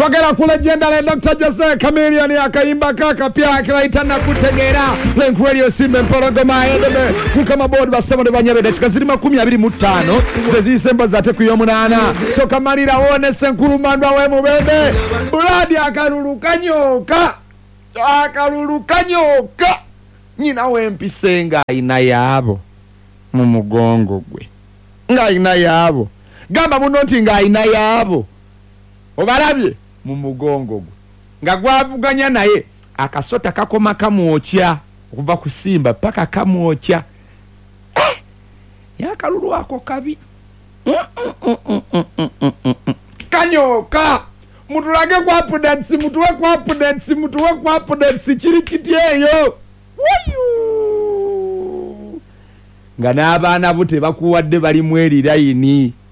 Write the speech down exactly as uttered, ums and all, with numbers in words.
twagera ku legendary Doctor Jose Chameleon akayimba kaka pya akiraita na kutegera Link Radio Simbe Mpologoma edebe kukama board basemo ne banyabede chikazirima kumi abiri mu ttaano zezisemba zate ku yomunana toka malira wone senkuru mandwa we mubede buladi akaluluka nyoka akaluluka nyoka nyina we mpisenga ina yabo mu mugongo gwe nga ina yabo gamba munoti nga ina yabo obalabye mu mugongo gwe nga gwavuganya naye akasota kakoma kamuocha okuva kusimba paka kamuocha eh, yakalulu ako kabi mm, mm, mm, mm, mm, mm, mm. Kanyoka mutulage kwa prudensi mutuwe kwa prudensi mutuwe kwa prudensi chiri kitieyo wuyu nga n'abaana bute bakuwadde bali mweri layini